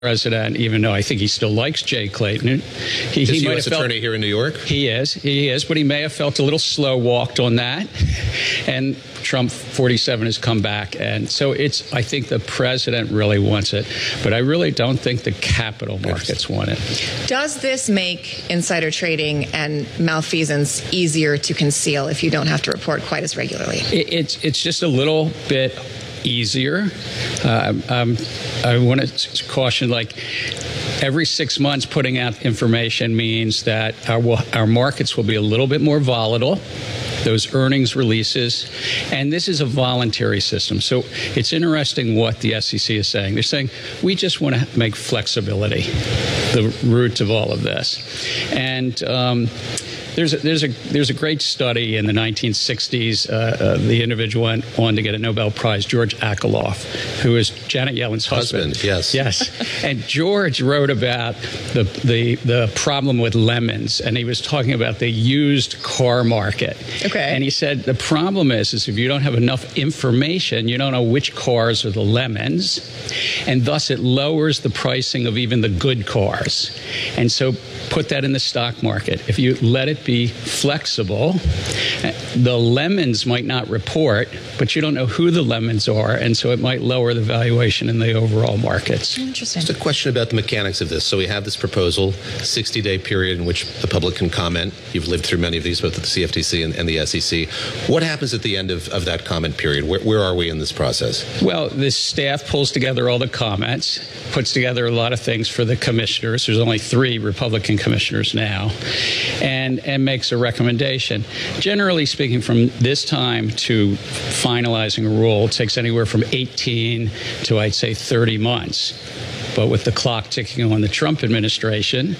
president, even though I think he still likes Jay Clayton. He is might U.S. have felt, attorney here in New York? He is, but he may have felt a little slow walked on that. And Trump 47 has come back. And so I think the president really wants it. But I really don't think the capital markets want it. Does this make insider trading and malfeasance easier to conceal if you don't have to report quite as regularly? It's just a little bit easier. I want to caution, like, every 6 months putting out information means that our markets will be a little bit more volatile, those earnings releases, and this is a voluntary system. So it's interesting what the SEC is saying. They're saying, we just want to make flexibility the root of all of this. And there's a great study in the 1960s. The individual went on to get a Nobel Prize, George Akerlof, who is Janet Yellen's husband. Yes. And George wrote about the problem with lemons, and he was talking about the used car market. Okay. And he said the problem is if you don't have enough information, you don't know which cars are the lemons, and thus it lowers the pricing of even the good cars. And so put that in the stock market. If you let it be flexible, the lemons might not report, but you don't know who the lemons are, and so it might lower the valuation in the overall markets. Interesting. Just a question about the mechanics of this. So we have this proposal, 60-day period in which the public can comment. You've lived through many of these, both at the CFTC and the SEC. What happens at the end of that comment period? Where are we in this process? Well, the staff pulls together all the comments, puts together a lot of things for the commissioners. There's only 3 Republican commissioners now, and makes a recommendation. Generally speaking, from this time to finalizing a rule, it takes anywhere from 18 to, I'd say, 30 months. But with the clock ticking on the Trump administration,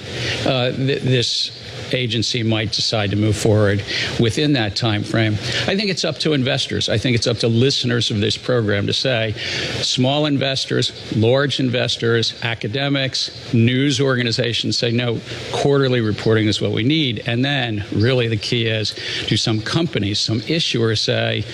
this agency might decide to move forward within that time frame. I think it's up to investors. I think it's up to listeners of this program to say, small investors, large investors, academics, news organizations say, no, quarterly reporting is what we need. And then really the key is, do some companies, some issuers say,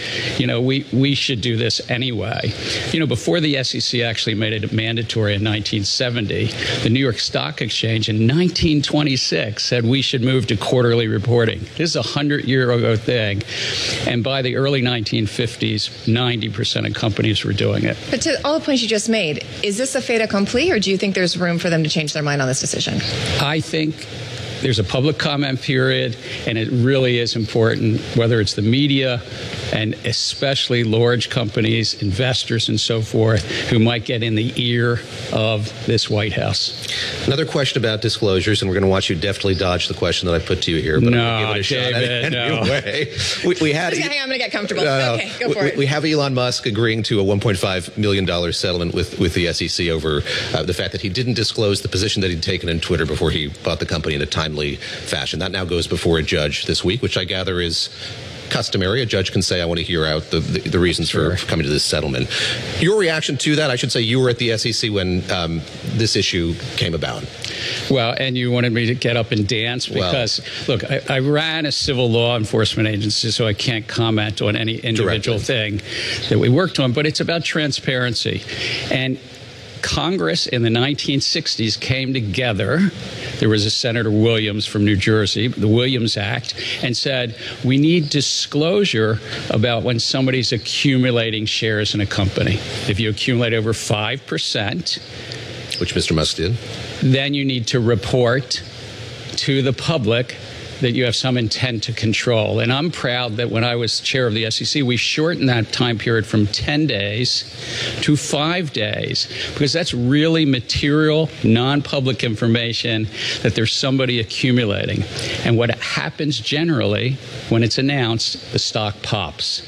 we should do this anyway. Before the SEC actually made it mandatory in 1970, the New York Stock Exchange in 1926 said we should move to quarterly reporting. This is a 100-year-ago thing. And by the early 1950s, 90% of companies were doing it. But to all the points you just made, is this a fait accompli, or do you think there's room for them to change their mind on this decision? I think there's a public comment period, and it really is important, whether it's the media and especially large companies, investors and so forth, who might get in the ear of this White House. Another question about disclosures, and we're going to watch you deftly dodge the question that I put to you here. But no, I'm going to give it a David, shot anyway. We had. Hang on, I'm going to get comfortable. Okay, go for it. We have Elon Musk agreeing to a $1.5 million settlement with the SEC over the fact that he didn't disclose the position that he'd taken in Twitter before he bought the company in a timely fashion. That now goes before a judge this week, which I gather is customary. A judge can say, I want to hear out the reasons for coming to this settlement. Your reaction to that? I should say you were at the SEC when this issue came about. Well, and you wanted me to get up and dance because, look, I ran a civil law enforcement agency, so I can't comment on any individual thing that we worked on, but it's about transparency. And Congress in the 1960s came together. There was a Senator Williams from New Jersey, the Williams Act, and said, we need disclosure about when somebody's accumulating shares in a company. If you accumulate over 5%, which Mr. Musk did, then you need to report to the public that you have some intent to control. And I'm proud that when I was chair of the SEC, we shortened that time period from 10 days to 5 days, because that's really material, non-public information that there's somebody accumulating. And what happens generally, when it's announced, the stock pops.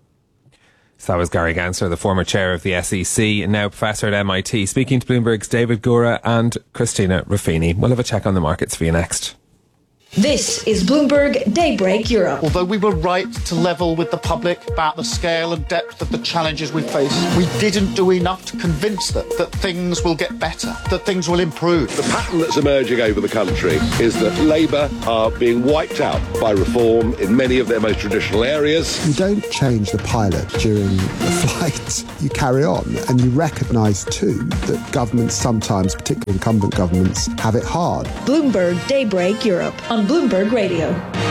So that was Gary Gensler, the former chair of the SEC and now professor at MIT, speaking to Bloomberg's David Gura and Christina Ruffini. We'll have a check on the markets for you next. This is Bloomberg Daybreak Europe. Although we were right to level with the public about the scale and depth of the challenges we face, we didn't do enough to convince them that things will get better, that things will improve. The pattern that's emerging over the country is that Labour are being wiped out by reform in many of their most traditional areas. You don't change the pilot during the flight. You carry on, and you recognise too that governments sometimes, particularly incumbent governments, have it hard. Bloomberg Daybreak Europe on Bloomberg Radio.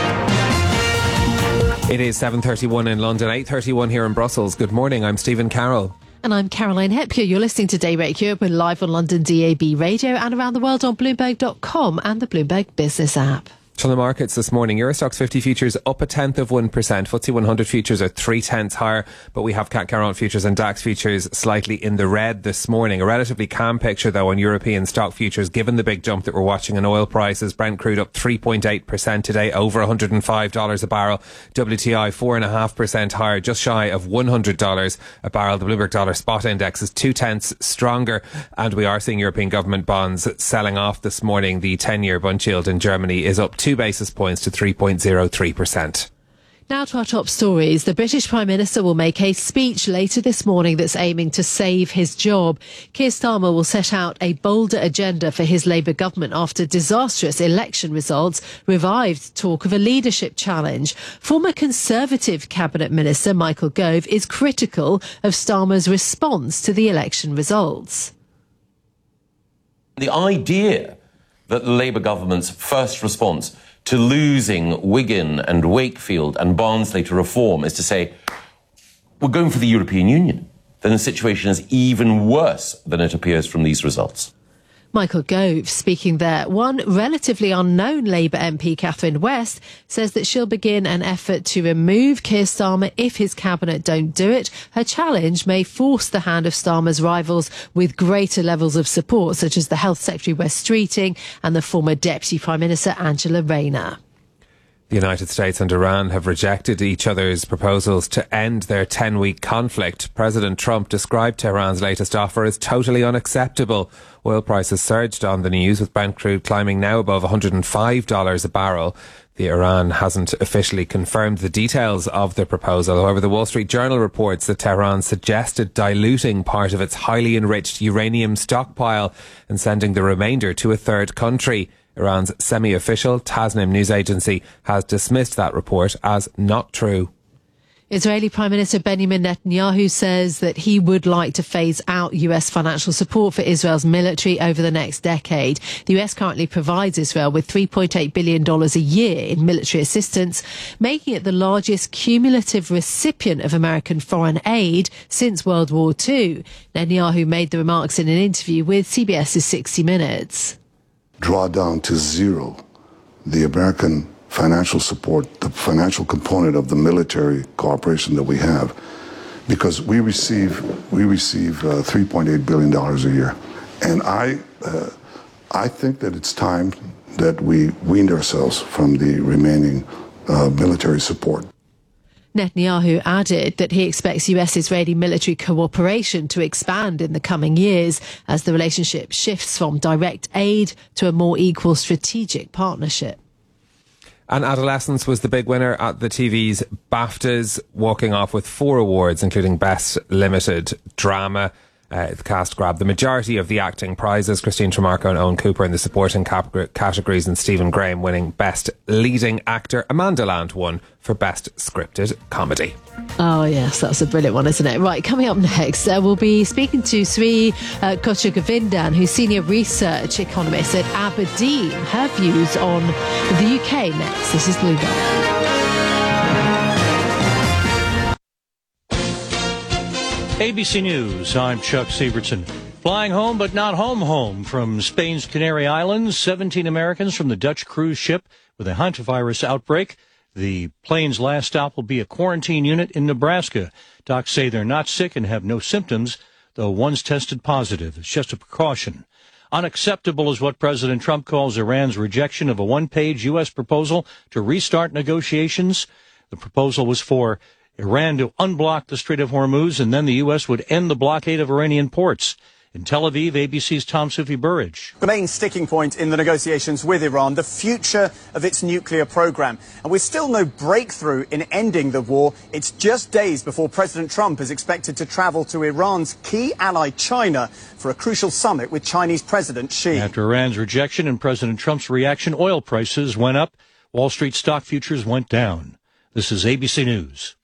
It is 7:31 in London, 8:31 here in Brussels. Good morning, I'm Stephen Carroll. And I'm Caroline Hepker. You're listening to Daybreak Europe. We're live on London DAB radio and around the world on Bloomberg.com and the Bloomberg Business app. On the markets this morning, Eurostoxx 50 futures up 0.1%. FTSE 100 futures are 0.3 higher, but we have CAC 40 futures and DAX futures slightly in the red this morning. A relatively calm picture, though, on European stock futures, given the big jump that we're watching in oil prices. Brent crude up 3.8% today, over $105 a barrel. WTI 4.5% higher, just shy of $100 a barrel. The Bloomberg Dollar Spot Index is 0.2 stronger, and we are seeing European government bonds selling off this morning. The 10-year bund yield in Germany is up 2 basis points to 3.03%. Now to our top stories. The British Prime Minister will make a speech later this morning that's aiming to save his job. Keir Starmer will set out a bolder agenda for his Labour government after disastrous election results revived talk of a leadership challenge. Former Conservative Cabinet Minister Michael Gove is critical of Starmer's response to the election results. The idea that the Labour government's first response to losing Wigan and Wakefield and Barnsley to reform is to say, we're going for the European Union, then the situation is even worse than it appears from these results. Michael Gove speaking there. One relatively unknown Labour MP, Catherine West, says that she'll begin an effort to remove Keir Starmer if his cabinet don't do it. Her challenge may force the hand of Starmer's rivals with greater levels of support, such as the Health Secretary Wes Streeting and the former Deputy Prime Minister Angela Rayner. The United States and Iran have rejected each other's proposals to end their 10-week conflict. President Trump described Tehran's latest offer as totally unacceptable. Oil prices surged on the news, with Brent crude climbing now above $105 a barrel. The Iran hasn't officially confirmed the details of the proposal. However, the Wall Street Journal reports that Tehran suggested diluting part of its highly enriched uranium stockpile and sending the remainder to a third country. Iran's semi-official Tasnim news agency has dismissed that report as not true. Israeli Prime Minister Benjamin Netanyahu says that he would like to phase out US financial support for Israel's military over the next decade. The US currently provides Israel with $3.8 billion a year in military assistance, making it the largest cumulative recipient of American foreign aid since World War II. Netanyahu made the remarks in an interview with CBS's 60 Minutes. Draw down to zero the American financial support, the financial component of the military cooperation that we have, because we receive $3.8 billion a year. And I think that it's time that we weaned ourselves from the remaining military support. Netanyahu added that he expects US-Israeli military cooperation to expand in the coming years as the relationship shifts from direct aid to a more equal strategic partnership. And Adolescence was the big winner at the TV's BAFTAs, walking off with 4 awards, including Best Limited Drama. The cast grabbed the majority of the acting prizes. Christine Tremarco and Owen Cooper in the supporting categories, and Stephen Graham winning Best Leading Actor. Amanda Land won for Best Scripted Comedy. Oh yes, that's a brilliant one, isn't it? Right, coming up next, we'll be speaking to Sri Kochagovindan, who's Senior Research Economist at Aberdeen. Her views on the UK next. This is Bloomberg. ABC News, I'm Chuck Sievertson. Flying home, but not home from Spain's Canary Islands. 17 Americans from the Dutch cruise ship with a hantavirus outbreak. The plane's last stop will be a quarantine unit in Nebraska. Docs say they're not sick and have no symptoms, though one's tested positive. It's just a precaution. Unacceptable is what President Trump calls Iran's rejection of a one-page U.S. proposal to restart negotiations. The proposal was for Iran to unblock the Strait of Hormuz, and then the U.S. would end the blockade of Iranian ports. In Tel Aviv, ABC's Tom Sufi Burridge. The main sticking point in the negotiations with Iran, the future of its nuclear program. And with still no breakthrough in ending the war, it's just days before President Trump is expected to travel to Iran's key ally, China, for a crucial summit with Chinese President Xi. After Iran's rejection and President Trump's reaction, oil prices went up. Wall Street stock futures went down. This is ABC News.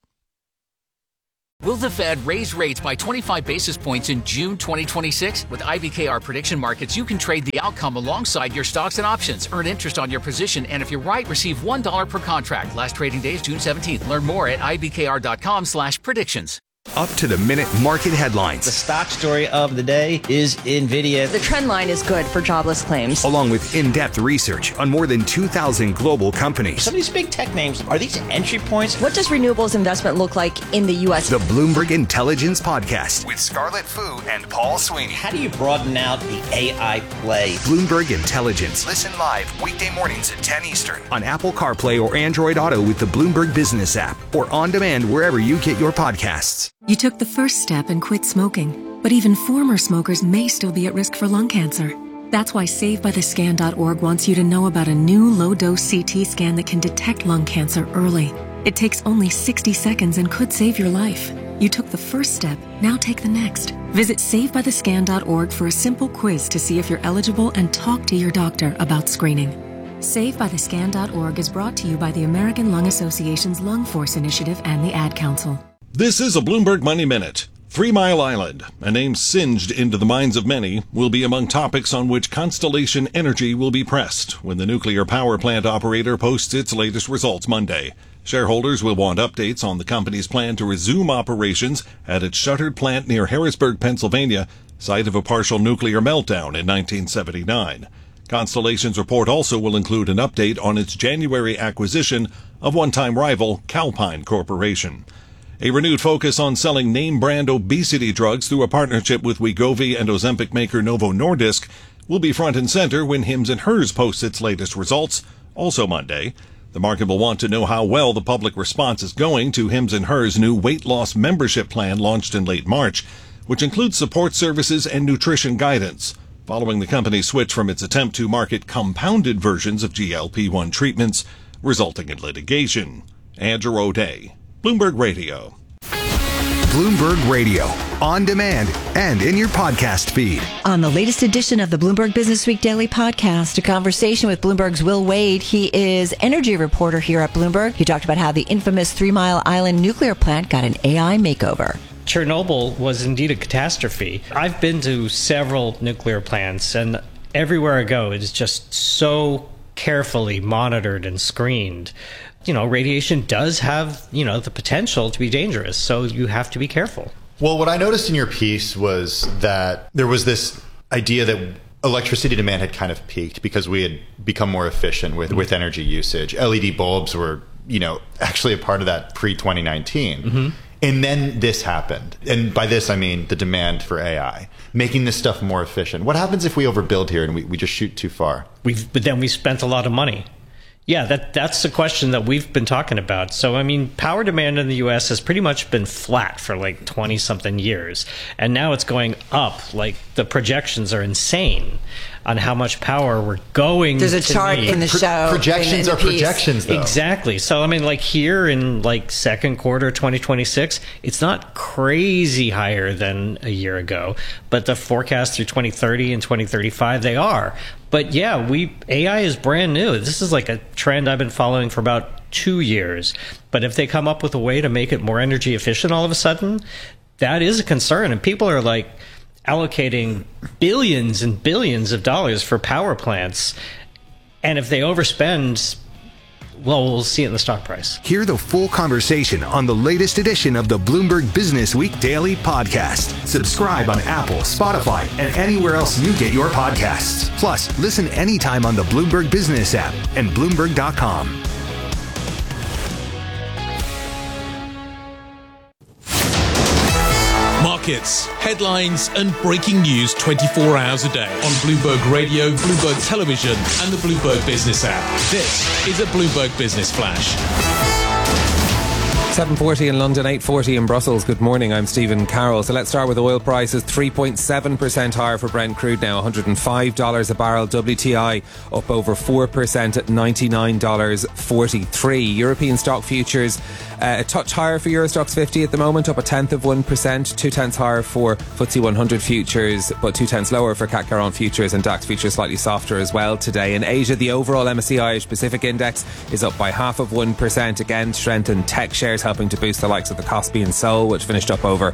Will the Fed raise rates by 25 basis points in June 2026? With IBKR Prediction Markets, you can trade the outcome alongside your stocks and options. Earn interest on your position, and if you're right, receive $1 per contract. Last trading day is June 17th. Learn more at ibkr.com/predictions. Up-to-the-minute market headlines. The stock story of the day is NVIDIA. The trend line is good for jobless claims. Along with in-depth research on more than 2,000 global companies. Some of these big tech names, are these entry points? What does renewables investment look like in the U.S.? The Bloomberg Intelligence Podcast with Scarlett Fu and Paul Sweeney. How do you broaden out the AI play? Bloomberg Intelligence. Listen live weekday mornings at 10 Eastern on Apple CarPlay or Android Auto with the Bloomberg Business app or on demand wherever you get your podcasts. You took the first step and quit smoking, but even former smokers may still be at risk for lung cancer. That's why SaveByTheScan.org wants you to know about a new low-dose CT scan that can detect lung cancer early. It takes only 60 seconds and could save your life. You took the first step, now take the next. Visit SaveByTheScan.org for a simple quiz to see if you're eligible and talk to your doctor about screening. SaveByTheScan.org is brought to you by the American Lung Association's Lung Force Initiative and the Ad Council. This is a Bloomberg Money Minute. 3 Mile Island, a name singed into the minds of many, will be among topics on which Constellation Energy will be pressed when the nuclear power plant operator posts its latest results Monday. Shareholders will want updates on the company's plan to resume operations at its shuttered plant near Harrisburg, Pennsylvania, site of a partial nuclear meltdown in 1979. Constellation's report also will include an update on its January acquisition of one-time rival Calpine Corporation. A renewed focus on selling name-brand obesity drugs through a partnership with Wegovy and Ozempic maker Novo Nordisk will be front and center when Hims & Hers posts its latest results, also Monday. The market will want to know how well the public response is going to Hims & Hers' new weight loss membership plan launched in late March, which includes support services and nutrition guidance, following the company's switch from its attempt to market compounded versions of GLP-1 treatments, resulting in litigation. Andrew O'Day, Bloomberg Radio. Bloomberg Radio, on demand and in your podcast feed. On the latest edition of the Bloomberg Business Week Daily Podcast, a conversation with Bloomberg's Will Wade. He is energy reporter here at Bloomberg. He talked about how the infamous 3 Mile Island nuclear plant got an AI makeover. Chernobyl was indeed a catastrophe. I've been to several nuclear plants, and everywhere I go, it's just so carefully monitored and screened. You know, radiation does have, the potential to be dangerous, so you have to be careful. Well, what I noticed in your piece was that there was this idea that electricity demand had kind of peaked because we had become more efficient with energy usage. LED bulbs were, actually a part of that pre-2019. Mm-hmm. And then this happened. And by this, I mean the demand for AI, making this stuff more efficient. What happens if we overbuild here and we just shoot too far? But then we spent a lot of money. Yeah, that's the question that we've been talking about. So, power demand in the U.S. has pretty much been flat for 20-something years. And now it's going up. The projections are insane on how much power we're going to need. There's a chart in the show. Projections are projections, though. Exactly. So, here in second quarter 2026, it's not crazy higher than a year ago. But the forecast through 2030 and 2035, they are. But yeah, AI is brand new. This is a trend I've been following for about 2 years. But if they come up with a way to make it more energy efficient all of a sudden, that is a concern. And people are allocating billions and billions of dollars for power plants. And if they overspend, well, we'll see it in the stock price. Hear the full conversation on the latest edition of the Bloomberg Business Week Daily Podcast. Subscribe on Apple, Spotify, and anywhere else you get your podcasts. Plus, listen anytime on the Bloomberg Business app and Bloomberg.com. Markets, headlines, and breaking news 24 hours a day on Bloomberg Radio, Bloomberg Television, and the Bloomberg Business app. This is a Bloomberg Business Flash. 7:40 in London, 8:40 in Brussels. Good morning, I'm Stephen Carroll. So let's start with oil prices. 3.7% higher for Brent crude now, $105 a barrel. WTI up over 4% at $99.43. European stock futures a touch higher for Euro Stoxx 50 at the moment, up 0.1%. 2/10 higher for FTSE 100 futures, but 2/10 lower for CAC 40 futures, and DAX futures slightly softer as well today. In Asia, the overall MSCI Asia Pacific Index is up by 0.5%. Again, strengthened tech shares helping to boost the likes of the Kospi and Seoul, which finished up over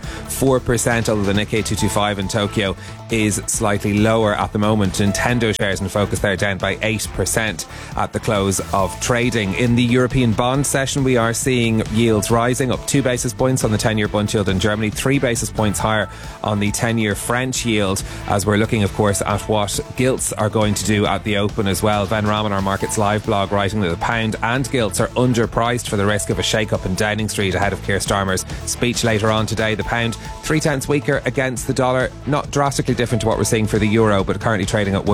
4%, although the Nikkei 225 in Tokyo is slightly lower at the moment. Nintendo shares in focus there down by 8% at the close of trading. In the European bond session, we are seeing yields rising, up 2 basis points on the 10-year bund yield in Germany, 3 basis points higher on the 10-year French yield, as we're looking, of course, at what gilts are going to do at the open as well. Ben Rahman, our Markets Live blog, writing that the pound and gilts are underpriced for the risk of a shake-up in Downing Street ahead of Keir Starmer's speech later on today. The pound 0.3 weaker against the dollar, not drastically different to what we're seeing for the euro, but currently trading at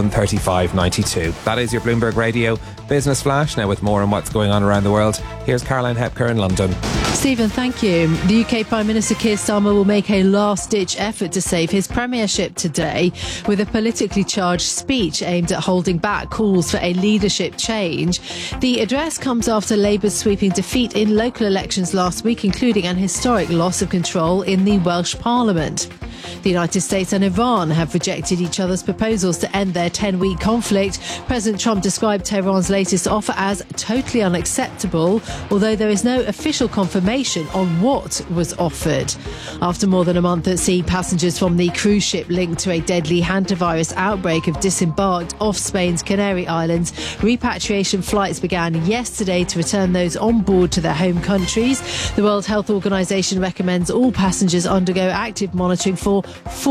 135.92. That is your Bloomberg Radio Business Flash. Now with more on what's going on around the world, here's Caroline Hepker in London. Stephen, thank you. The UK Prime Minister Keir Starmer will make a last-ditch effort to save his premiership today with a politically charged speech aimed at holding back calls for a leadership change. The address comes after Labour's sweeping defeat in local elections last week, including an historic loss of control in the Welsh Parliament. The United States and Iran have rejected each other's proposals to end their 10-week conflict. President Trump described Tehran's latest offer as totally unacceptable, although there is no official confirmation on what was offered. After more than a month at sea, passengers from the cruise ship linked to a deadly hantavirus outbreak have disembarked off Spain's Canary Islands. Repatriation flights began yesterday to return those on board to their home countries. The World Health Organization recommends all passengers undergo active monitoring for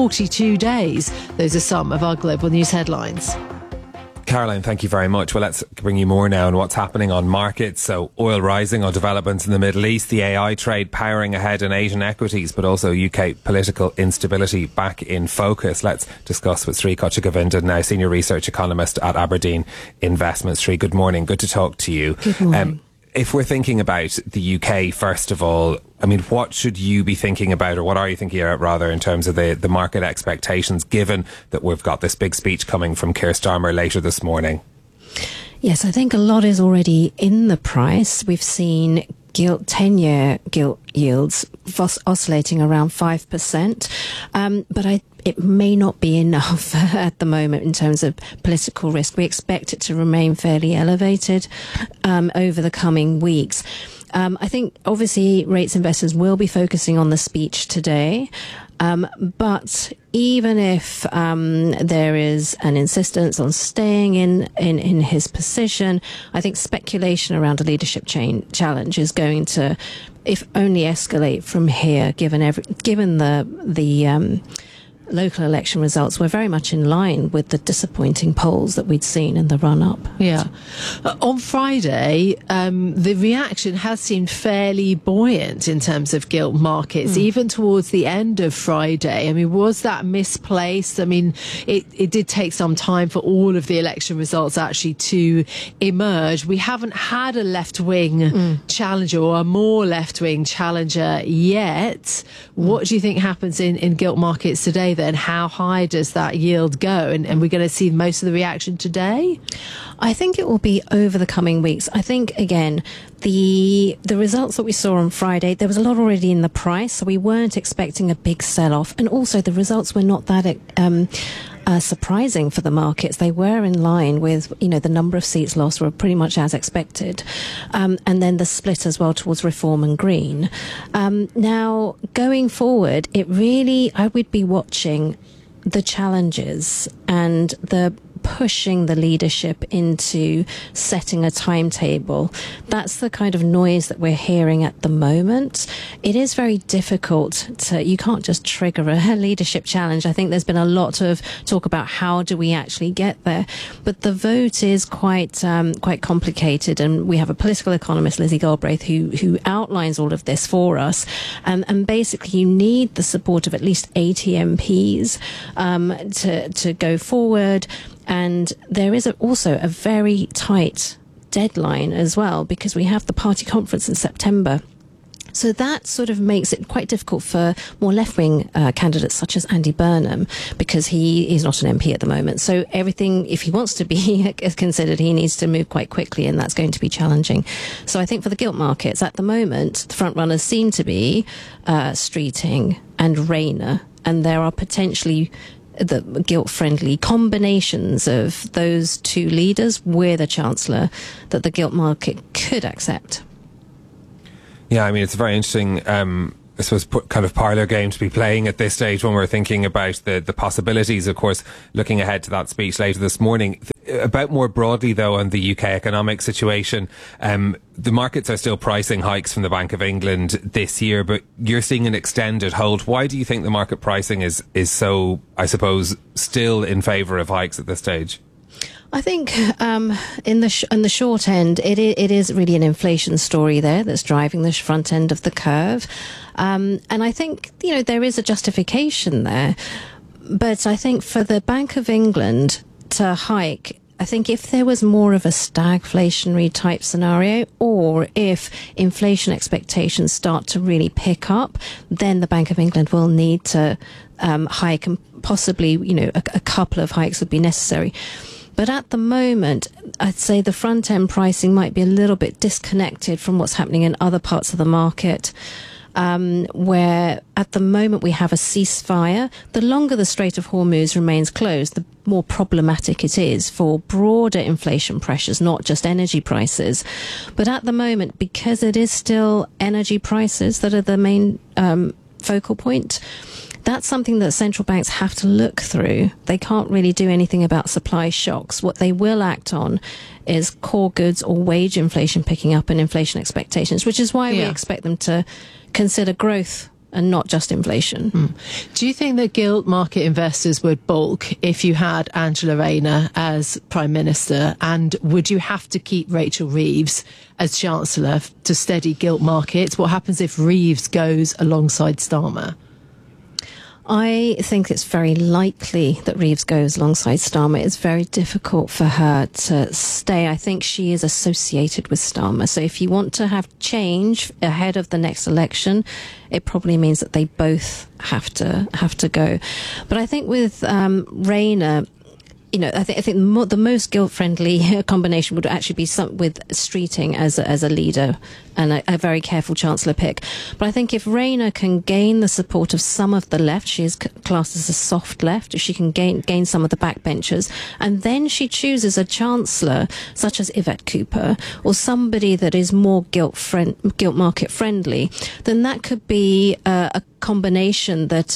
42 days. Those are some of our global news headlines. Caroline, thank you very much. Well, let's bring you more now on what's happening on markets. So oil rising on developments in the Middle East, the AI trade powering ahead in Asian equities, but also UK political instability back in focus. Let's discuss with Sri Kochagovindan, now Senior Research Economist at Aberdeen Investments. Sri, good morning. Good to talk to you. Good morning. If we're thinking about the UK, first of all, I mean, what should you be thinking about, or what are you thinking about, rather, in terms of the market expectations, given that we've got this big speech coming from Keir Starmer later this morning? Yes, I think a lot is already in the price. We've seen 10-year gilt yields oscillating around 5%, but it may not be enough at the moment in terms of political risk. We expect it to remain fairly elevated over the coming weeks. I think obviously rates investors will be focusing on the speech today, but even if there is an insistence on staying in his position, I think speculation around a leadership challenge is going to, if only, escalate from here. Given the local election results were very much in line with the disappointing polls that we'd seen in the run-up. Yeah. On Friday, the reaction has seemed fairly buoyant in terms of gilt markets, even towards the end of Friday. I mean, was that misplaced? I mean, it did take some time for all of the election results actually to emerge. We haven't had a left-wing challenger, or a more left-wing challenger yet. What do you think happens in gilt markets today then? How high does that yield go? And we're going to see most of the reaction today? I think it will be over the coming weeks. I think, again, the results that we saw on Friday, there was a lot already in the price, so we weren't expecting a big sell-off. And also the results were not that surprising for the markets. They were in line with, the number of seats lost were pretty much as expected. And then the split as well towards Reform and Green. Now, going forward, I would be watching the challenges and the pushing the leadership into setting a timetable. That's the kind of noise that we're hearing at the moment. It is very difficult you can't just trigger a leadership challenge. I think there's been a lot of talk about how do we actually get there, but the vote is quite complicated, and we have a political economist, Lizzie Galbraith, who outlines all of this for us, and basically you need the support of at least 80 MPs to go forward. And there is also a very tight deadline as well, because we have the party conference in September. So that sort of makes it quite difficult for more left-wing candidates such as Andy Burnham, because he is not an MP at the moment. So everything, if he wants to be considered, he needs to move quite quickly, and that's going to be challenging. So I think for the gilt markets at the moment, the front runners seem to be Streeting and Rayner, and there are potentially the gilt-friendly combinations of those two leaders with a chancellor that the gilt market could accept. Yeah, I mean, it's a very interesting, I suppose, kind of parlour game to be playing at this stage when we're thinking about the possibilities, of course, looking ahead to that speech later this morning. About more broadly, though, on the UK economic situation, the markets are still pricing hikes from the Bank of England this year, but you're seeing an extended hold. Why do you think the market pricing is so, I suppose, still in favour of hikes at this stage? I think in the short end, it is really an inflation story there that's driving the front end of the curve. And I think, there is a justification there. But I think for the Bank of England to hike, I think if there was more of a stagflationary type scenario, or if inflation expectations start to really pick up, then the Bank of England will need to hike, and possibly, a couple of hikes would be necessary. But at the moment, I'd say the front end pricing might be a little bit disconnected from what's happening in other parts of the market. Where at the moment we have a ceasefire. The longer the Strait of Hormuz remains closed, the more problematic it is for broader inflation pressures, not just energy prices. But at the moment, because it is still energy prices that are the main focal point, that's something that central banks have to look through. They can't really do anything about supply shocks. What they will act on is core goods or wage inflation picking up and inflation expectations, which is why we expect them to consider growth and not just inflation. Do you think that gilt market investors would balk if you had Angela Rayner as Prime Minister? And would you have to keep Rachel Reeves as Chancellor to steady gilt markets? What happens if Reeves goes alongside Starmer? I think it's very likely that Reeves goes alongside Starmer. It's very difficult for her to stay. I think she is associated with Starmer. So if you want to have change ahead of the next election, it probably means that they both have to go. But I think with Rayner, I think the most gilt-friendly combination would actually be with Streeting as a leader and a very careful Chancellor pick. But I think if Rayner can gain the support of some of the left, she is classed as a soft left, if she can gain some of the backbenchers, and then she chooses a Chancellor such as Yvette Cooper or somebody that is more gilt market friendly, then that could be a combination that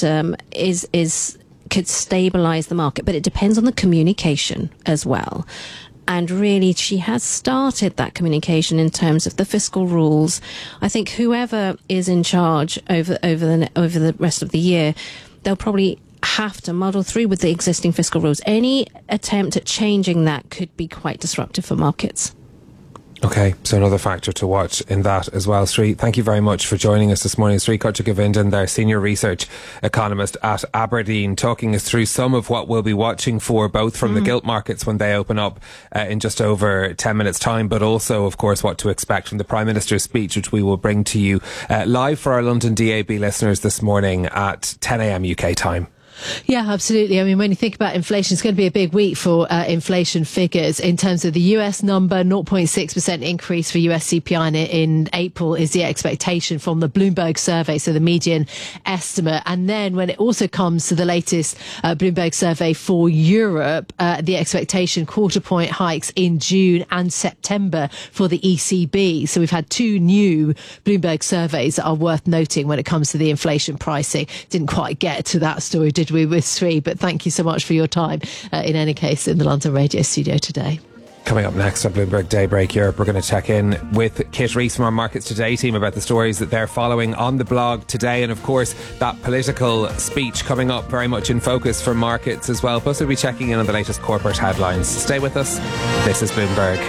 could stabilise the market, but it depends on the communication as well. And really, she has started that communication in terms of the fiscal rules. I think whoever is in charge over the rest of the year, they'll probably have to muddle through with the existing fiscal rules. Any attempt at changing that could be quite disruptive for markets. Okay, so another factor to watch in that as well. Sri, thank you very much for joining us this morning. Sri Kutchagovindan, their senior research economist at Aberdeen, talking us through some of what we'll be watching for, both from the gilt markets when they open up in just over 10 minutes' time, but also, of course, what to expect from the Prime Minister's speech, which we will bring to you live for our London DAB listeners this morning at 10 a.m. UK time. Yeah, absolutely. I mean, when you think about inflation, it's going to be a big week for inflation figures. In terms of the US number, 0.6% increase for US CPI in April is the expectation from the Bloomberg survey, so the median estimate. And then when it also comes to the latest Bloomberg survey for Europe, the expectation quarter point hikes in June and September for the ECB. So we've had two new Bloomberg surveys that are worth noting when it comes to the inflation pricing. Didn't quite get to that story, did we, with Sri? But thank you so much for your time, in any case, in the London Radio studio today. Coming up next on Bloomberg Daybreak Europe, we're going to check in with Kit Rees from our Markets Today team about the stories that they're following on the blog today. And of course, that political speech coming up very much in focus for markets as well. Plus, we'll be checking in on the latest corporate headlines. Stay with us. This is Bloomberg.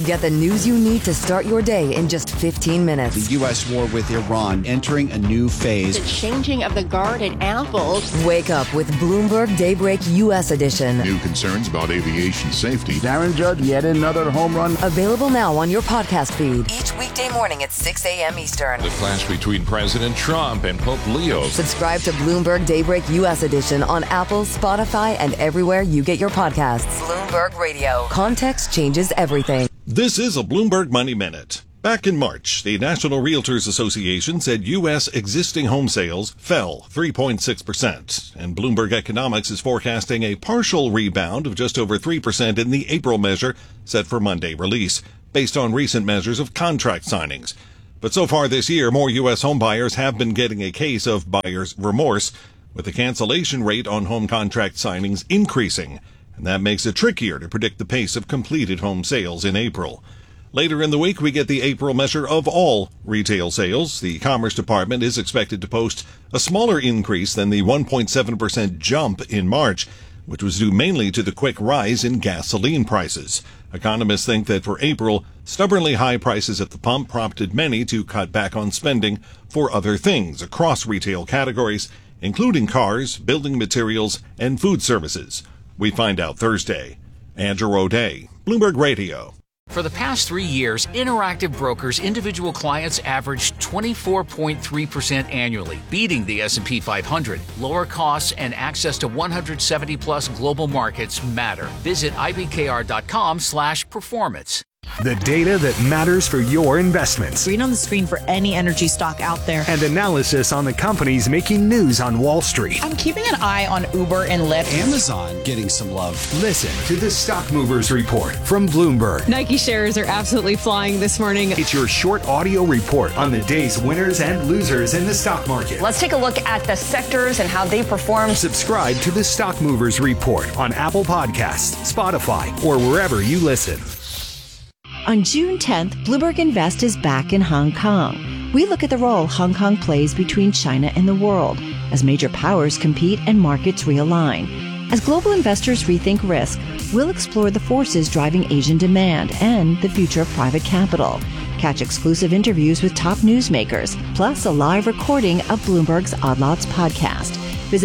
Get the news you need to start your day in just 15 minutes. The U.S. war with Iran entering a new phase. The changing of the guard at Apple. Wake up with Bloomberg Daybreak U.S. edition. New concerns about aviation safety. Darren Judge, yet another home run. Available now on your podcast feed. Each weekday morning at 6 a.m. Eastern. The clash between President Trump and Pope Leo. Subscribe to Bloomberg Daybreak U.S. edition on Apple, Spotify, and everywhere you get your podcasts. Bloomberg Radio. Context changes everything. This is a Bloomberg Money Minute. Back in March, the National Realtors Association said U.S. existing home sales fell 3.6%, and Bloomberg Economics is forecasting a partial rebound of just over 3% in the April measure set for Monday release, based on recent measures of contract signings. But so far this year, more U.S. homebuyers have been getting a case of buyer's remorse, with the cancellation rate on home contract signings increasing, and that makes it trickier to predict the pace of completed home sales in April. Later in the week, we get the April measure of all retail sales. The Commerce Department is expected to post a smaller increase than the 1.7% jump in March, which was due mainly to the quick rise in gasoline prices. Economists think that for April, stubbornly high prices at the pump prompted many to cut back on spending for other things across retail categories, including cars, building materials, and food services. We find out Thursday. Andrew O'Day, Bloomberg Radio. For the past 3 years, Interactive Brokers' individual clients averaged 24.3% annually, beating the S&P 500. Lower costs and access to 170-plus global markets matter. Visit ibkr.com/performance. The data that matters for your investments. Read on the screen for any energy stock out there. And analysis on the companies making news on Wall Street. I'm keeping an eye on Uber and Lyft. Amazon getting some love. Listen to the Stock Movers Report from Bloomberg. Nike shares are absolutely flying this morning. It's your short audio report on the day's winners and losers in the stock market. Let's take a look at the sectors and how they performed. Subscribe to the Stock Movers Report on Apple Podcasts, Spotify, or wherever you listen. On June 10th, Bloomberg Invest is back in Hong Kong. We look at the role Hong Kong plays between China and the world as major powers compete and markets realign. As global investors rethink risk, we'll explore the forces driving Asian demand and the future of private capital. Catch exclusive interviews with top newsmakers, plus a live recording of Bloomberg's Odd Lots podcast. Visit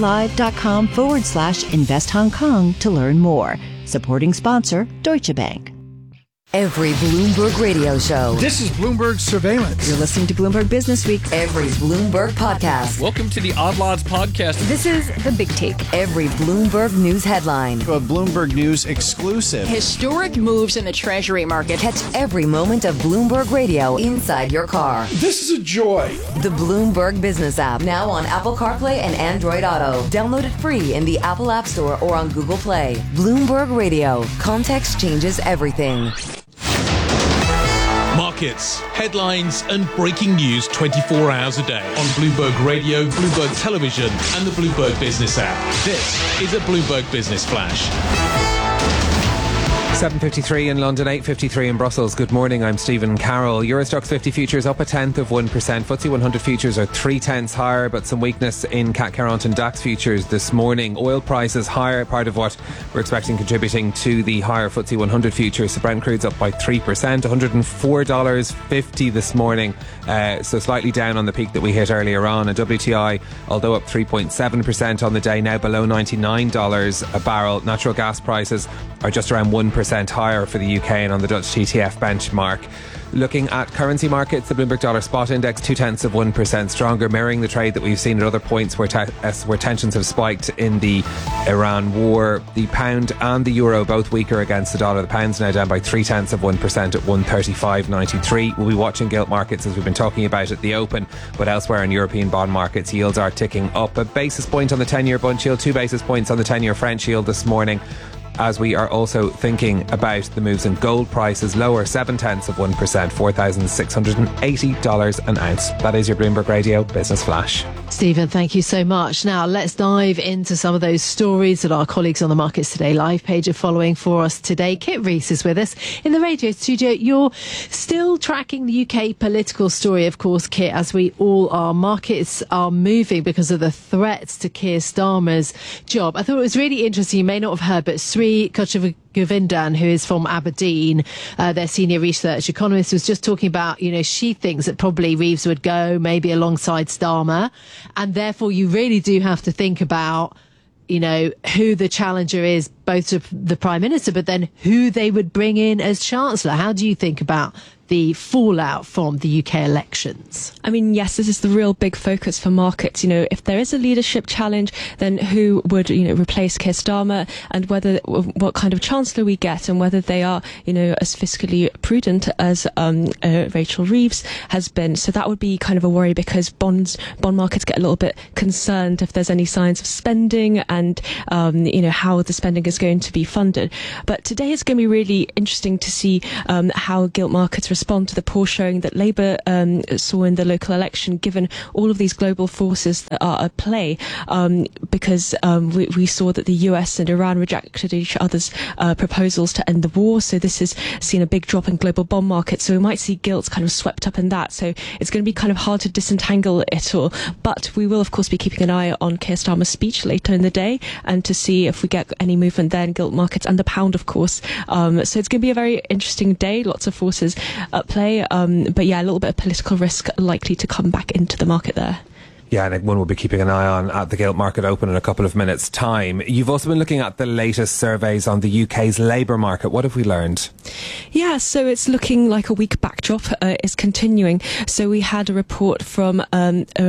BloombergLive.com/Invest Hong Kong to learn more. Supporting sponsor, Deutsche Bank. Every Bloomberg radio show. This is Bloomberg Surveillance. You're listening to Bloomberg Business Week. Every Bloomberg podcast. Welcome to the Odd Lots podcast. This is The Big Take. Every Bloomberg news headline. A Bloomberg News exclusive. Historic moves in the Treasury market. Catch every moment of Bloomberg Radio inside your car. This is a joy. The Bloomberg Business app. Now on Apple CarPlay and Android Auto. Download it free in the Apple App Store or on Google Play. Bloomberg Radio. Context changes everything. Markets, headlines, and breaking news 24 hours a day on Bloomberg Radio, Bloomberg Television, and the Bloomberg Business app. This is a Bloomberg Business Flash. 7:53 in London, 8:53 in Brussels. Good morning, I'm Stephen Carroll. Eurostoxx 50 futures up 0.1%. FTSE 100 futures are 0.3 higher, but some weakness in CAC 40 and DAX futures this morning. Oil prices higher, part of what we're expecting contributing to the higher FTSE 100 futures. So Brent crude's up by 3%, $104.50 this morning, so slightly down on the peak that we hit earlier on. And WTI, although up 3.7% on the day, now below $99 a barrel. Natural gas prices are just around 1% higher for the UK and on the Dutch TTF benchmark. Looking at currency markets, the Bloomberg Dollar Spot Index 0.2% stronger, mirroring the trade that we've seen at other points where tensions have spiked in the Iran war. The pound and the euro both weaker against the dollar. The pound's now down by 0.3% at 135.93. We'll be watching gilt markets as we've been talking about at the open, but elsewhere in European bond markets, yields are ticking up. A basis point on the 10-year Bund yield, 2 basis points on the 10-year French yield this morning, as we are also thinking about the moves in gold prices, lower 0.7%, $4,680 an ounce. That is your Bloomberg Radio Business Flash. Stephen, thank you so much. Now let's dive into some of those stories that our colleagues on the Markets Today live page are following for us today. Kit Rees is with us in the radio studio. You're still tracking the UK political story, of course, Kit, as we all are. Markets are moving because of the threats to Keir Starmer's job. I thought it was really interesting. You may not have heard, but Sri Gayatri Kochagovindan, who is from Aberdeen, their senior research economist, was just talking about, she thinks that probably Reeves would go maybe alongside Starmer. And therefore, you really do have to think about, who the challenger is, both to the Prime Minister, but then who they would bring in as Chancellor. How do you think about the fallout from the UK elections? I mean, yes, this is the real big focus for markets. If there is a leadership challenge, then who would, replace Keir Starmer, and what kind of Chancellor we get, and whether they are, as fiscally prudent as Rachel Reeves has been. So that would be kind of a worry, because bond markets get a little bit concerned if there's any signs of spending and, how the spending is going to be funded. But today it's going to be really interesting to see how gilt markets respond to the poll showing that Labour saw in the local election, given all of these global forces that are at play, because we saw that the US and Iran rejected each other's proposals to end the war. So this has seen a big drop in global bond markets. So we might see gilts kind of swept up in that. So it's going to be kind of hard to disentangle it all. But we will, of course, be keeping an eye on Keir Starmer's speech later in the day, and to see if we get any movement there in gilt markets and the pound, of course. So it's going to be a very interesting day. Lots of forces at play, but yeah, a little bit of political risk likely to come back into the market there. Yeah, and one we'll be keeping an eye on at the gilt market open in a couple of minutes' time. You've also been looking at the latest surveys on the UK's labour market. What have we learned? Yeah, so it's looking like a weak backdrop is continuing. So we had a report from REC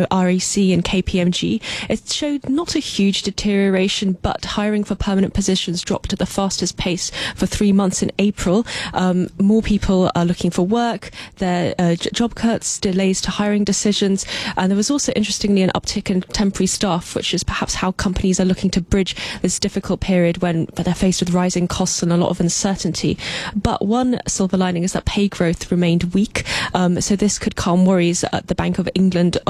and KPMG. It showed not a huge deterioration, but hiring for permanent positions dropped at the fastest pace for 3 months in April. More people are looking for work. There are job cuts, delays to hiring decisions, and there was also interestingly an uptick in temporary staff, which is perhaps how companies are looking to bridge this difficult period when they're faced with rising costs and a lot of uncertainty. But one silver lining is that pay growth remained weak. So this could calm worries at the Bank of England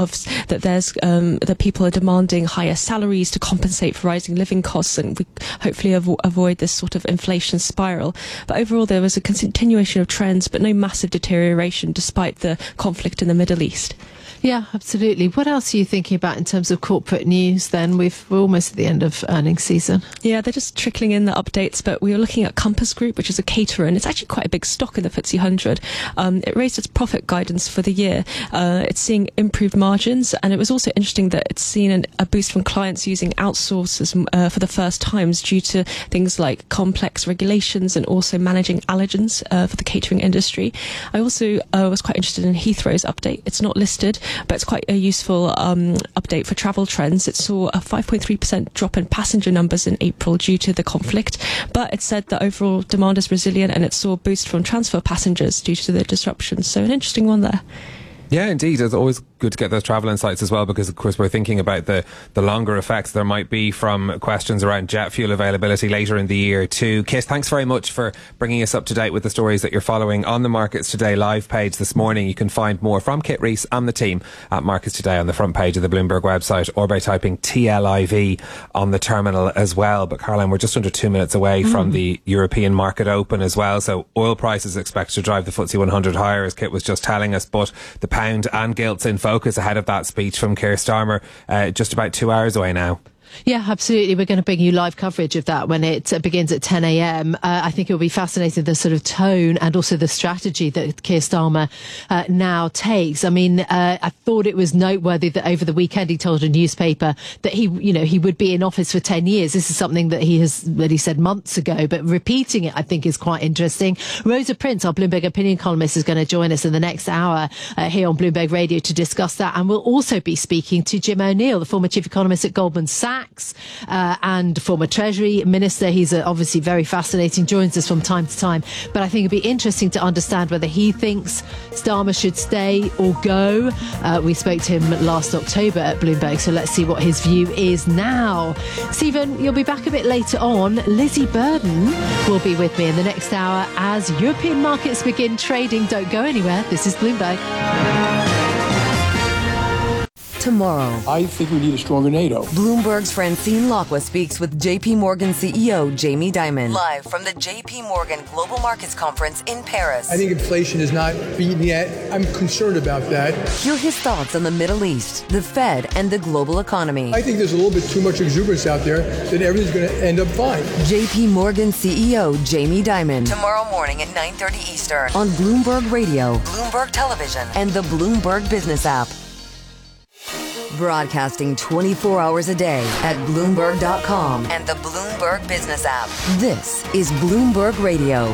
that people are demanding higher salaries to compensate for rising living costs, and we hopefully avoid this sort of inflation spiral. But overall, there was a continuation of trends, but no massive deterioration despite the conflict in the Middle East. Yeah, absolutely. What else are you thinking about in terms of corporate news then? We're almost at the end of earnings season. Yeah, they're just trickling in the updates, but we were looking at Compass Group, which is a caterer, and it's actually quite a big stock in the FTSE 100. It raised its profit guidance for the year. It's seeing improved margins, and it was also interesting that it's seen a boost from clients using outsourcers for the first times due to things like complex regulations and also managing allergens for the catering industry. I also was quite interested in Heathrow's update. It's not listed, but it's quite a useful update for travel trends. It saw a 5.3% drop in passenger numbers in April due to the conflict, but it said that overall demand is resilient, and it saw a boost from transfer passengers due to the disruptions. So an interesting one there. Yeah, indeed. It's always good to get those travel insights as well, because of course we're thinking about the longer effects there might be from questions around jet fuel availability later in the year too. Kit, thanks very much for bringing us up to date with the stories that you're following on the Markets Today live page this morning. You can find more from Kit Rees and the team at Markets Today on the front page of the Bloomberg website, or by typing TLIV on the terminal as well. But Caroline, we're just under 2 minutes away from the European market open as well, so oil prices expected to drive the FTSE 100 higher, as Kit was just telling us, but the pound and gilts in focus ahead of that speech from Keir Starmer, just about 2 hours away now. Yeah, absolutely. We're going to bring you live coverage of that when it begins at 10 a.m. I think it will be fascinating, the sort of tone and also the strategy that Keir Starmer now takes. I mean, I thought it was noteworthy that over the weekend he told a newspaper that he would be in office for 10 years. This is something that he said months ago, but repeating it, I think, is quite interesting. Rosa Prince, our Bloomberg opinion columnist, is going to join us in the next hour here on Bloomberg Radio to discuss that. And we'll also be speaking to Jim O'Neill, the former chief economist at Goldman Sachs. And former Treasury Minister. He's obviously very fascinating, joins us from time to time. But I think it'd be interesting to understand whether he thinks Starmer should stay or go. We spoke to him last October at Bloomberg, so let's see what his view is now. Stephen, you'll be back a bit later on. Lizzie Burden will be with me in the next hour as European markets begin trading. Don't go anywhere. This is Bloomberg. tomorrow. I think we need a stronger NATO. Bloomberg's Francine Lacqua speaks with JP Morgan CEO Jamie Dimon. Live from the JP Morgan Global Markets Conference in Paris. I think inflation is not beaten yet. I'm concerned about that. Hear his thoughts on the Middle East, the Fed, and the global economy. I think there's a little bit too much exuberance out there that everything's going to end up fine. JP Morgan CEO Jamie Dimon. Tomorrow morning at 9:30 Eastern on Bloomberg Radio, Bloomberg Television, and the Bloomberg Business app. Broadcasting 24 hours a day at Bloomberg.com and the Bloomberg Business app. This is Bloomberg Radio.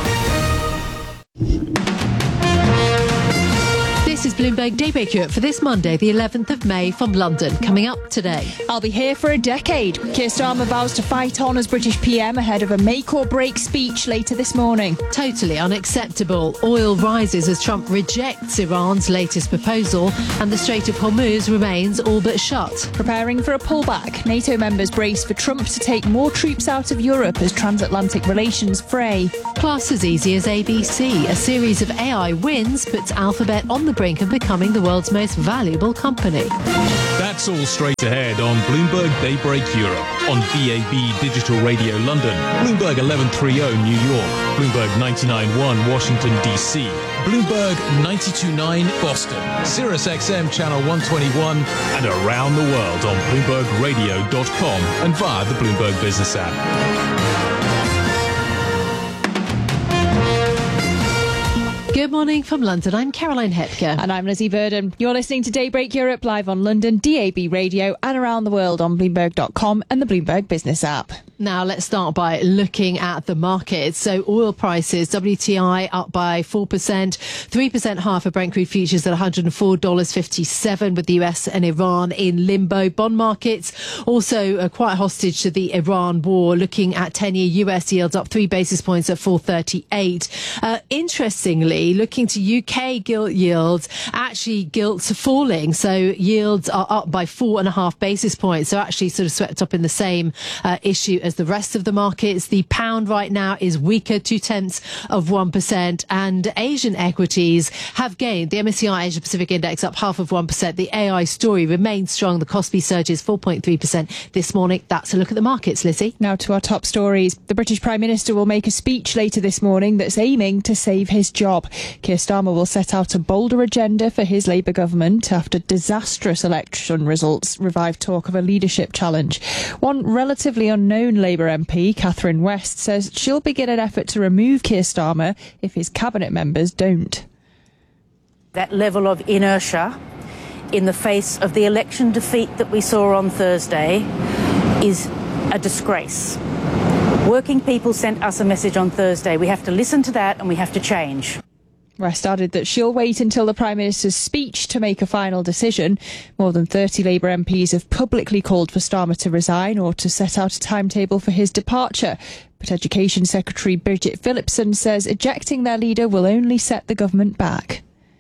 This is Bloomberg Daybreak Europe for this Monday, the 11th of May from London. Coming up today. I'll be here for a decade. Keir Starmer vows to fight on as British PM ahead of a make or break speech later this morning. Totally unacceptable. Oil rises as Trump rejects Iran's latest proposal and the Strait of Hormuz remains all but shut. Preparing for a pullback. NATO members brace for Trump to take more troops out of Europe as transatlantic relations fray. Plus as easy as ABC. A series of AI wins puts Alphabet on the brink of becoming the world's most valuable company. That's all straight ahead on Bloomberg Daybreak Europe, on DAB Digital Radio London, Bloomberg 1130 New York, Bloomberg 99.1 Washington DC, Bloomberg 92.9 Boston, Sirius XM Channel 121, and around the world on BloombergRadio.com and via the Bloomberg Business app. Good morning from London. I'm Caroline Hepker. And I'm Lizzie Burden. You're listening to Daybreak Europe live on London, DAB Radio, and around the world on Bloomberg.com and the Bloomberg Business app. Now, let's start by looking at the markets. So oil prices, WTI up by 4%, 3% higher for Brent crude futures at $104.57 with the US and Iran in limbo. Bond markets also quite hostage to the Iran war, looking at 10-year US yields up 3 basis points at 4.38. Interestingly, looking to UK gilt yields, actually gilts falling. So yields are up by 4.5 basis points. So actually sort of swept up in the same issue as the rest of the markets. The pound right now is weaker, 0.2%, and Asian equities have gained. The MSCI Asia Pacific Index up 0.5%. The AI story remains strong. The Kospi surges 4.3% this morning. That's a look at the markets, Lizzie. Now to our top stories. The British Prime Minister will make a speech later this morning that's aiming to save his job. Keir Starmer will set out a bolder agenda for his Labour government after disastrous election results revive talk of a leadership challenge. One relatively unknown Labour MP, Catherine West, says she'll begin an effort to remove Keir Starmer if his cabinet members don't. That level of inertia in the face of the election defeat that we saw on Thursday is a disgrace. Working people sent us a message on Thursday. We have to listen to that and we have to change. West added that she'll wait until the Prime Minister's speech to make a final decision. More than 30 Labour MPs have publicly called for Starmer to resign or to set out a timetable for his departure. But Education Secretary Bridget Phillipson says ejecting their leader will only set the government back.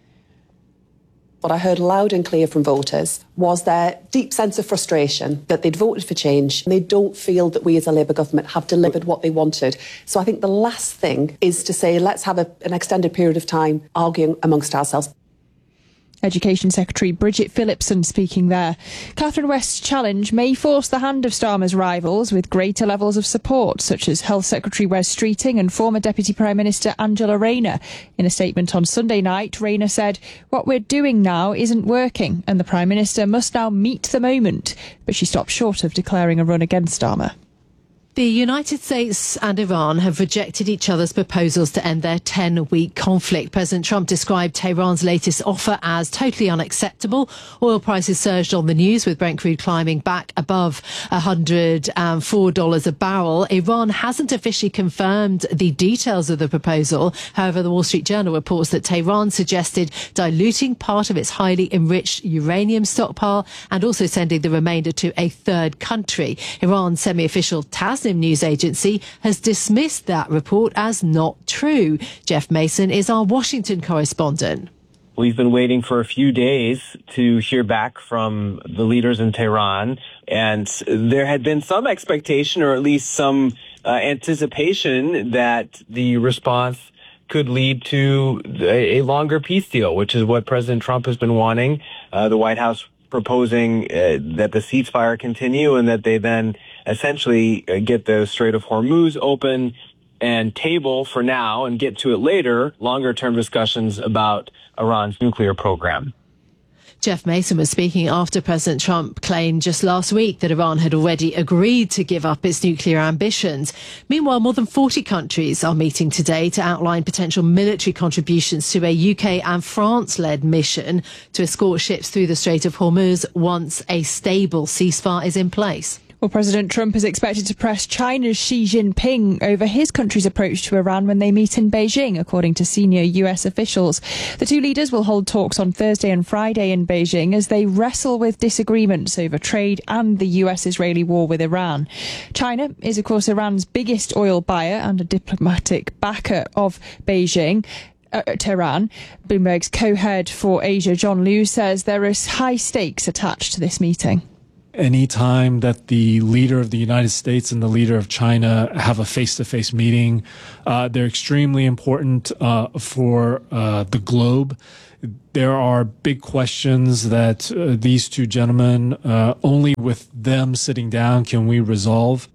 What I heard loud and clear from voters was their deep sense of frustration that they'd voted for change and they don't feel that we as a Labour government have delivered what they wanted. So I think the last thing is to say, let's have an extended period of time arguing amongst ourselves. Education Secretary Bridget Phillipson speaking there. Catherine West's challenge may force the hand of Starmer's rivals with greater levels of support, such as Health Secretary Wes Streeting and former Deputy Prime Minister Angela Rayner. In a statement on Sunday night, Rayner said, "What we're doing now isn't working and the Prime Minister must now meet the moment." But she stopped short of declaring a run against Starmer. The United States and Iran have rejected each other's proposals to end their 10-week conflict. President Trump described Tehran's latest offer as totally unacceptable. Oil prices surged on the news, with Brent crude climbing back above $104 a barrel. Iran hasn't officially confirmed the details of the proposal. However, the Wall Street Journal reports that Tehran suggested diluting part of its highly enriched uranium stockpile and also sending the remainder to a third country. Iran's semi-official Tasnim news agency has dismissed that report as not true. Jeff Mason is our Washington correspondent. We've been waiting for a few days to hear back from the leaders in Tehran, and there had been some expectation, or at least some anticipation, that the response could lead to a longer peace deal, which is what President Trump has been wanting. The White House proposing that the ceasefire continue and that they then essentially get the Strait of Hormuz open and table for now and get to it later, longer-term discussions about Iran's nuclear program. Jeff Mason was speaking after President Trump claimed just last week that Iran had already agreed to give up its nuclear ambitions. Meanwhile, more than 40 countries are meeting today to outline potential military contributions to a UK and France-led mission to escort ships through the Strait of Hormuz once a stable ceasefire is in place. Well, President Trump is expected to press China's Xi Jinping over his country's approach to Iran when they meet in Beijing, according to senior US officials. The two leaders will hold talks on Thursday and Friday in Beijing as they wrestle with disagreements over trade and the US-Israeli war with Iran. China is, of course, Iran's biggest oil buyer and a diplomatic backer of Beijing. Tehran. Bloomberg's co-head for Asia, John Liu, says there is high stakes attached to this meeting. Any time that the leader of the United States and the leader of China have a face-to-face meeting, they're extremely important for the globe. There are big questions that these two gentlemen, only with them sitting down can we resolve.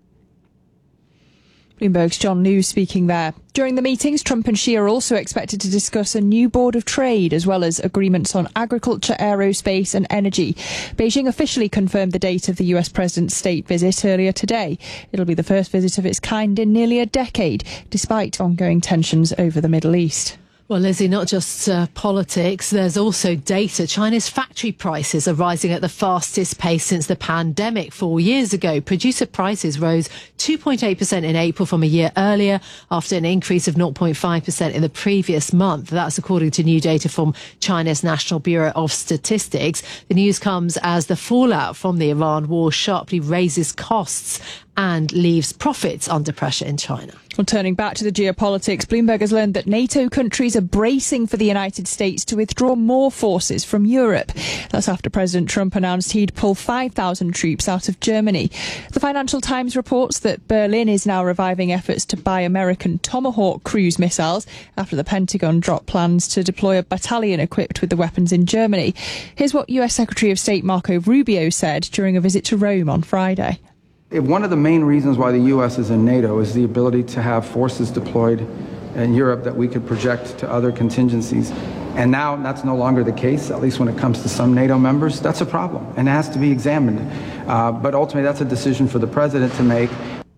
Bloomberg's John Liu speaking there. During the meetings, Trump and Xi are also expected to discuss a new board of trade as well as agreements on agriculture, aerospace and energy. Beijing officially confirmed the date of the US president's state visit earlier today. It'll be the first visit of its kind in nearly a decade, despite ongoing tensions over the Middle East. Well, Lizzie, not just politics, there's also data. China's factory prices are rising at the fastest pace since the pandemic 4 years ago. Producer prices rose 2.8% in April from a year earlier after an increase of 0.5% in the previous month. That's according to new data from China's National Bureau of Statistics. The news comes as the fallout from the Iran war sharply raises costs and leaves profits under pressure in China. Well, turning back to the geopolitics, Bloomberg has learned that NATO countries are bracing for the United States to withdraw more forces from Europe. That's after President Trump announced he'd pull 5,000 troops out of Germany. The Financial Times reports that Berlin is now reviving efforts to buy American Tomahawk cruise missiles after the Pentagon dropped plans to deploy a battalion equipped with the weapons in Germany. Here's what US Secretary of State Marco Rubio said during a visit to Rome on Friday. One of the main reasons why the U.S. is in NATO is the ability to have forces deployed in Europe that we could project to other contingencies. And now that's no longer the case, at least when it comes to some NATO members. That's a problem and it has to be examined. But ultimately, that's a decision for the president to make.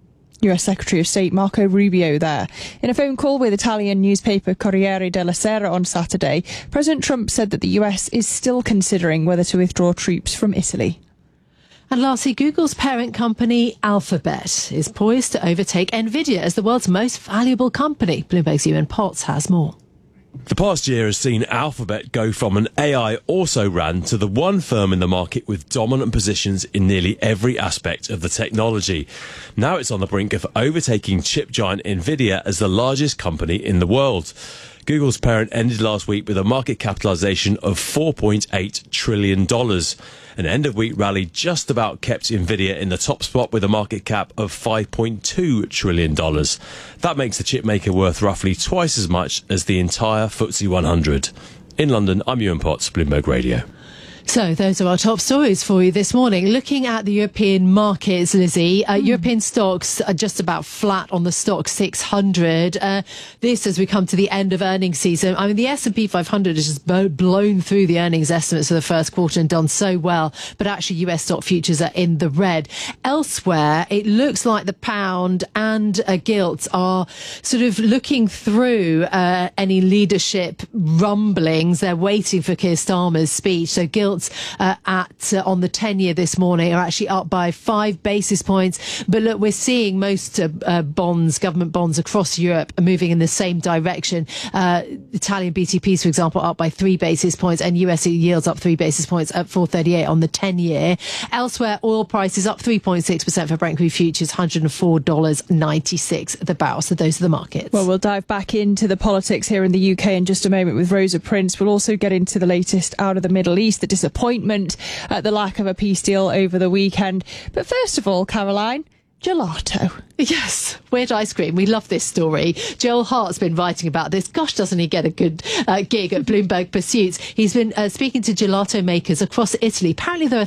US Secretary of State Marco Rubio there. In a phone call with Italian newspaper Corriere della Sera on Saturday, President Trump said that the US is still considering whether to withdraw troops from Italy. And lastly, Google's parent company, Alphabet, is poised to overtake Nvidia as the world's most valuable company. Bloomberg's Ewan Potts has more. The past year has seen Alphabet go from an AI also-ran to the one firm in the market with dominant positions in nearly every aspect of the technology. Now it's on the brink of overtaking chip giant Nvidia as the largest company in the world. Google's parent ended last week with a market capitalization of $4.8 trillion. An end-of-week rally just about kept Nvidia in the top spot with a market cap of $5.2 trillion. That makes the chipmaker worth roughly twice as much as the entire FTSE 100. In London, I'm Ewan Potts, Bloomberg Radio. So those are our top stories for you this morning. Looking at the European markets, Lizzie, European stocks are just about flat on the stock 600. This as we come to the end of earnings season. I mean, the S&P 500 has just blown through the earnings estimates for the first quarter and done so well. But actually, US stock futures are in the red. Elsewhere, it looks like the pound and gilts are sort of looking through any leadership rumblings. They're waiting for Keir Starmer's speech. So gilts on the 10-year this morning are actually up by 5 basis points. But look, we're seeing most bonds, government bonds across Europe are moving in the same direction. Italian BTPs, for example, up by 3 basis points and US yields up 3 basis points at 4.38 on the 10-year. Elsewhere, oil prices up 3.6% for Brent crude futures, $104.96 the barrel. So those are the markets. Well, we'll dive back into the politics here in the UK in just a moment with Rosa Prince. We'll also get into the latest out of the Middle East, the disappointment at the lack of a peace deal over the weekend. But first of all, Caroline, Gelato. Yes, weird ice cream. We love this story. Joel Hart's been writing about this. Gosh, doesn't he get a good gig at Bloomberg Pursuits? He's been speaking to gelato makers across Italy. Apparently there are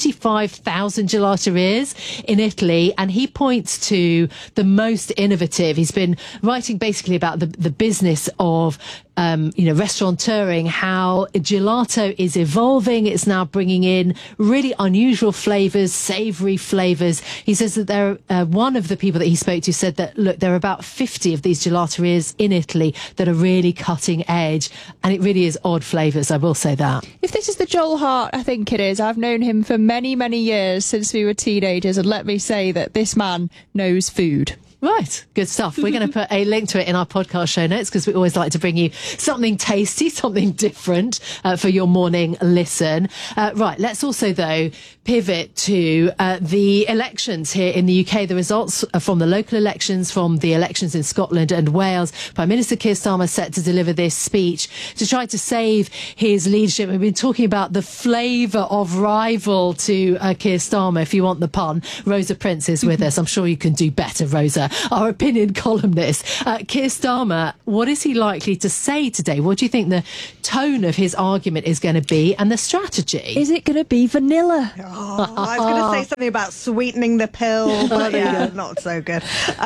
35,000 gelaterias in Italy, and he points to the most innovative. He's been writing basically about the business of restaurateuring, how gelato is evolving. It's now bringing in really unusual flavours, savoury flavours. He says that one of the people that he spoke to said that, look, there are about 50 of these gelaterias in Italy that are really cutting edge, and it really is odd flavours, I will say that. If this is the Joel Hart, I think it is. I've known him for many, many years, since we were teenagers, and let me say that this man knows food. Right, good stuff. We're going to put a link to it in our podcast show notes, because we always like to bring you something tasty, something different for your morning listen. Right, let's also, though, pivot to the elections here in the UK. The results from the local elections, from the elections in Scotland and Wales. Prime Minister Keir Starmer set to deliver this speech to try to save his leadership. We've been talking about the flavour of rival to Keir Starmer, if you want the pun. Rosa Prince is with us. I'm sure you can do better, Rosa. Our opinion columnist. Keir Starmer, what is he likely to say today? What do you think the tone of his argument is going to be, and the strategy? Is it going to be vanilla? Oh, I was going to say something about sweetening the pill, but yeah, not so good.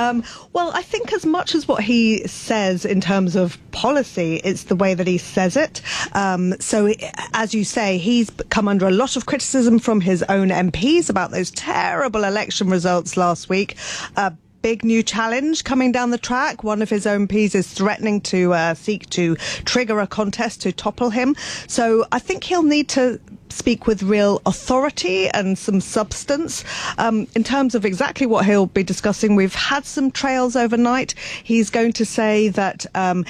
Well, I think as much as what he says in terms of policy, it's the way that he says it. So, as you say, he's come under a lot of criticism from his own MPs about those terrible election results last week. Big new challenge coming down the track. One of his own MPs is threatening to seek to trigger a contest to topple him. So I think he'll need to speak with real authority and some substance. In terms of exactly what he'll be discussing, we've had some trails overnight. He's going to say that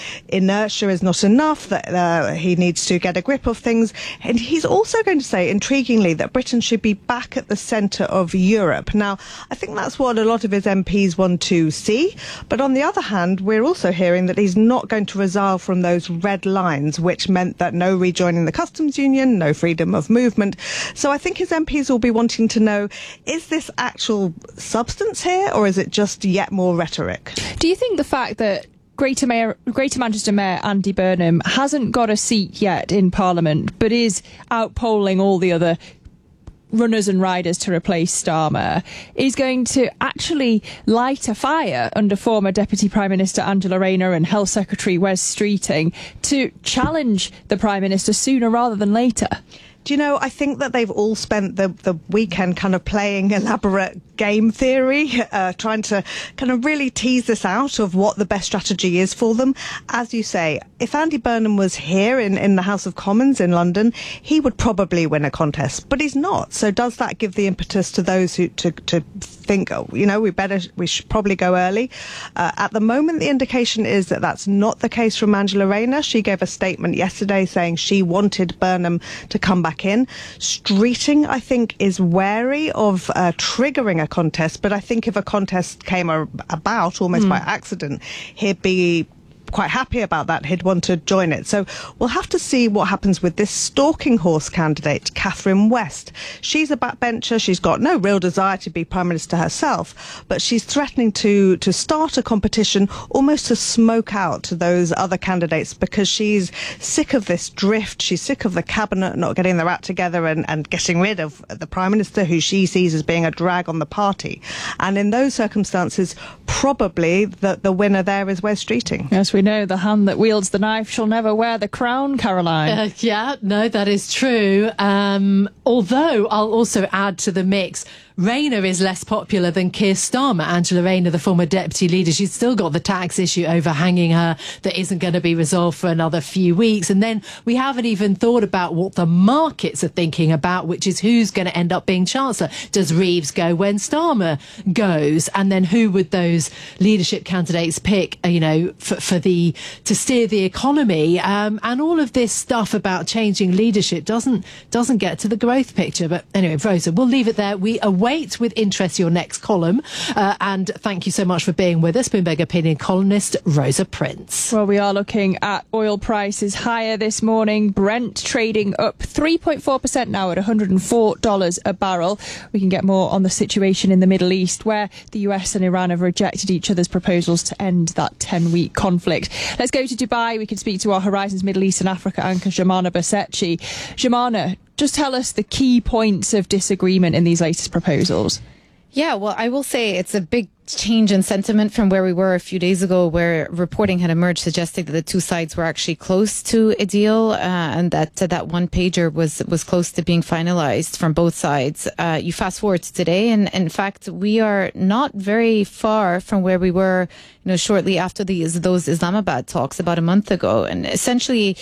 inertia is not enough, that he needs to get a grip of things. And he's also going to say, intriguingly, that Britain should be back at the centre of Europe. Now, I think that's what a lot of his MPs want to see. But on the other hand, we're also hearing that he's not going to resile from those red lines, which meant that no rejoining the customs union, no freedom of movement. So I think his MPs will be wanting to know, is this actual substance here, or is it just yet more rhetoric? Do you think the fact that Greater Manchester Mayor Andy Burnham hasn't got a seat yet in Parliament, but is outpolling all the other runners and riders to replace Starmer, is going to actually light a fire under former Deputy Prime Minister Angela Rayner and Health Secretary Wes Streeting to challenge the Prime Minister sooner rather than later? Do you know, I think that they've all spent the weekend kind of playing elaborate game theory, trying to kind of really tease this out of what the best strategy is for them. As you say, if Andy Burnham was here in the House of Commons in London, he would probably win a contest, but he's not. So does that give the impetus to those who to think, oh, you know, we should probably go early? At the moment, the indication is that that's not the case from Angela Rayner. She gave a statement yesterday saying she wanted Burnham to come back in. Streeting, I think, is wary of triggering a contest, but I think if a contest came about almost by accident, he'd be quite happy about that. He'd want to join it. So we'll have to see what happens with this stalking horse candidate, Catherine West. She's a backbencher. She's got no real desire to be Prime Minister herself, but she's threatening to start a competition almost to smoke out to those other candidates, because she's sick of this drift. She's sick of the cabinet not getting their act together and getting rid of the Prime Minister, who she sees as being a drag on the party. And in those circumstances, probably the winner there is Wes Streeting. Yes, we know the hand that wields the knife shall never wear the crown, Caroline. Yeah, no, that is true. Although I'll also add to the mix, Rayner is less popular than Keir Starmer. Angela Rayner, the former deputy leader, she's still got the tax issue overhanging her that isn't going to be resolved for another few weeks. And then we haven't even thought about what the markets are thinking about, which is who's going to end up being Chancellor. Does Reeves go when Starmer goes? And then who would those those leadership candidates pick, to steer the economy. And all of this stuff about changing leadership doesn't get to the growth picture. But anyway, Rosa, we'll leave it there. We await with interest your next column. And thank you so much for being with us, Bloomberg opinion columnist Rosa Prince. Well, we are looking at oil prices higher this morning. Brent trading up 3.4% now at $104 a barrel. We can get more on the situation in the Middle East, where the US and Iran have rejected each other's proposals to end that 10-week conflict. Let's go to Dubai. We can speak to our Horizons Middle East and Africa anchor, Jumana Basetchi. Jumana, just tell us the key points of disagreement in these latest proposals. Yeah, well, I will say it's a big change in sentiment from where we were a few days ago, where reporting had emerged suggesting that the two sides were actually close to a deal, and that one pager was close to being finalized from both sides. You fast forward to today, and in fact, we are not very far from where we were, shortly after those Islamabad talks about a month ago, and essentially,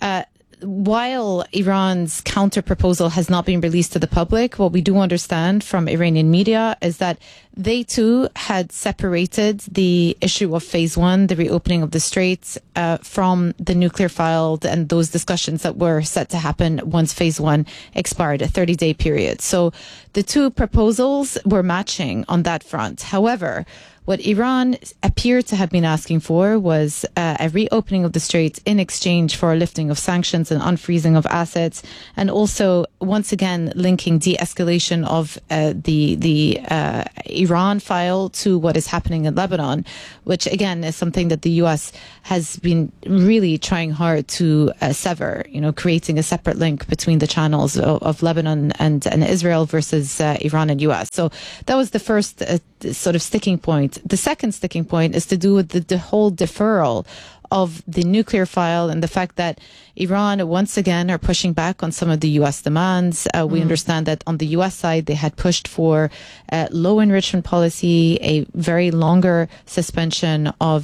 while Iran's counter proposal has not been released to the public, what we do understand from Iranian media is that they too had separated the issue of phase one, the reopening of the straits, from the nuclear file and those discussions that were set to happen once phase one expired, a 30-day period. So the two proposals were matching on that front. However, what Iran appeared to have been asking for was a reopening of the straits in exchange for a lifting of sanctions and unfreezing of assets, and also once again linking de-escalation of the Iran file to what is happening in Lebanon, which again is something that the U.S. has been really trying hard to sever, creating a separate link between the channels of Lebanon and Israel versus Iran and U.S. So that was the first sort of sticking point. The second sticking point is to do with the whole deferral of the nuclear file and the fact that Iran once again are pushing back on some of the U.S. demands. We understand that on the U.S. side, they had pushed for low enrichment policy, a very longer suspension of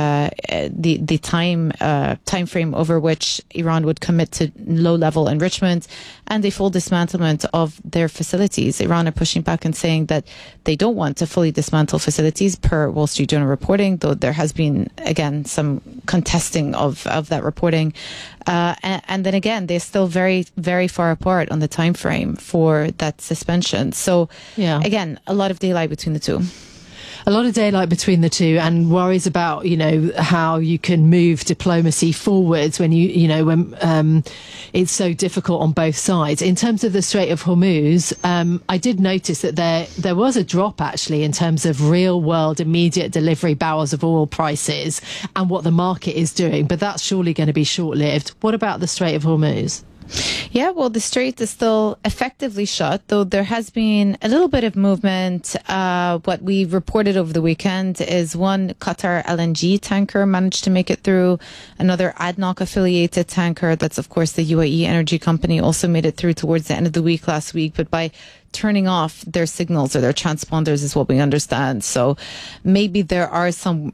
the time frame over which Iran would commit to low-level enrichment, and a full dismantlement of their facilities. Iran are pushing back and saying that they don't want to fully dismantle facilities per Wall Street Journal reporting, though there has been, again, some contesting of that reporting. And then again, they're still very, very far apart on the time frame for that suspension. So, again, a lot of daylight between the two. A lot of daylight between the two, and worries about, how you can move diplomacy forwards when when it's so difficult on both sides. In terms of the Strait of Hormuz, I did notice that there was a drop actually in terms of real world immediate delivery barrels of oil prices and what the market is doing, but that's surely going to be short lived. What about the Strait of Hormuz? Yeah, well, the strait is still effectively shut, though there has been a little bit of movement. What we reported over the weekend is one Qatar LNG tanker managed to make it through. Another ADNOC affiliated tanker, that's of course the UAE energy company, also made it through towards the end of the week last week, but by turning off their signals or their transponders is what we understand. So maybe there are some,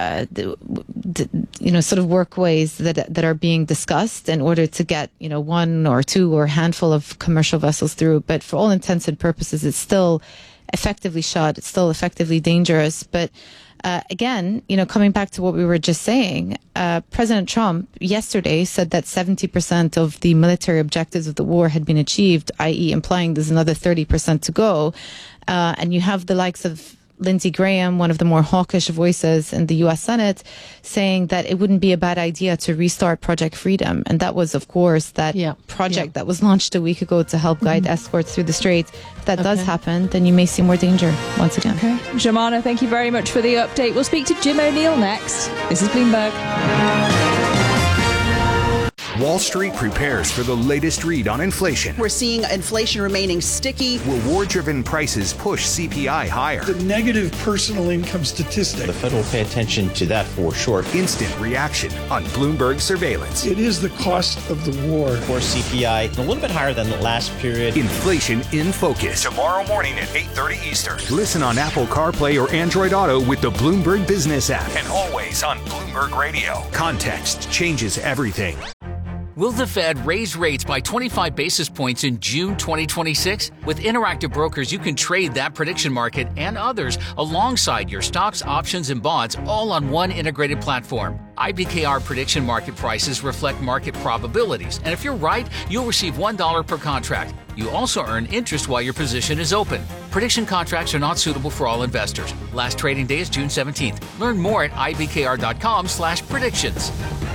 sort of workways that are being discussed in order to get, one or two or a handful of commercial vessels through. But for all intents and purposes, it's still effectively shut. It's still effectively dangerous. But again, coming back to what we were just saying, President Trump yesterday said that 70% of the military objectives of the war had been achieved, i.e. implying there's another 30% to go. And you have the likes of Lindsey Graham, one of the more hawkish voices in the U.S. Senate, saying that it wouldn't be a bad idea to restart Project Freedom. And that was, of course, that project that was launched a week ago to help guide escorts through the Straits. If that does happen, then you may see more danger once again. Okay. Jumana, thank you very much for the update. We'll speak to Jim O'Neill next. This is Bloomberg. Wall Street prepares for the latest read on inflation. We're seeing inflation remaining sticky. Reward-driven prices push CPI higher. The negative personal income statistic. The Fed will pay attention to that for sure. Instant reaction on Bloomberg surveillance. It is the cost of the war. For CPI, a little bit higher than the last period. Inflation in focus. Tomorrow morning at 8:30 Eastern. Listen on Apple CarPlay or Android Auto with the Bloomberg Business app. And always on Bloomberg Radio. Context changes everything. Will the Fed raise rates by 25 basis points in June 2026? With Interactive Brokers, you can trade that prediction market and others alongside your stocks, options, and bonds all on one integrated platform. IBKR prediction market prices reflect market probabilities, and if you're right, you'll receive $1 per contract. You also earn interest while your position is open. Prediction contracts are not suitable for all investors. Last trading day is June 17th. Learn more at ibkr.com/predictions.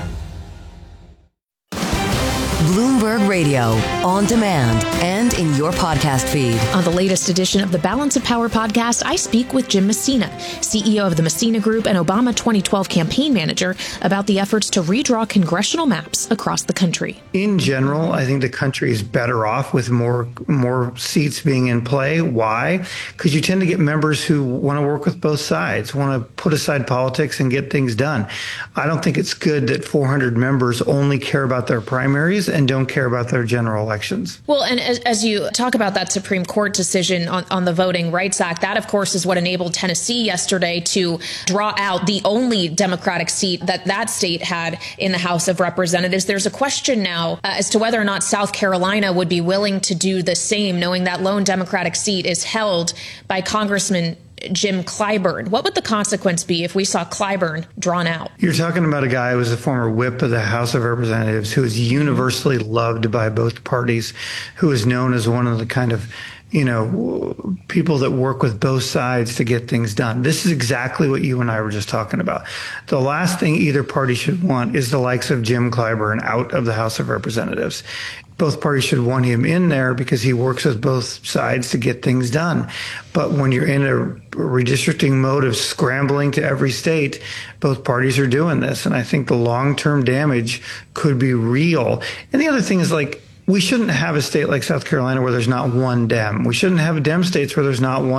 Bloomberg Radio, on demand and in your podcast feed. On the latest edition of the Balance of Power podcast, I speak with Jim Messina, CEO of the Messina Group and Obama 2012 campaign manager, about the efforts to redraw congressional maps across the country. In general, I think the country is better off with more seats being in play. Why? Because you tend to get members who want to work with both sides, want to put aside politics and get things done. I don't think it's good that 400 members only care about their primaries and don't care about their general elections. Well, and as you talk about that Supreme Court decision on the Voting Rights Act, that, of course, is what enabled Tennessee yesterday to draw out the only Democratic seat that state had in the House of Representatives. There's a question now as to whether or not South Carolina would be willing to do the same, knowing that lone Democratic seat is held by Congressman Jim Clyburn. What would the consequence be if we saw Clyburn drawn out? You're talking about a guy who was a former whip of the House of Representatives, who is universally loved by both parties, who is known as one of the kind of people that work with both sides to get things done. This is exactly what you and I were just talking about. The last thing either party should want is the likes of Jim Clyburn out of the House of Representatives. Both parties should want him in there because he works with both sides to get things done. But when you're in a redistricting mode of scrambling to every state, both parties are doing this. And I think the long-term damage could be real. And the other thing is, we shouldn't have a state like South Carolina where there's not one Dem. We shouldn't have Dem states where there's not one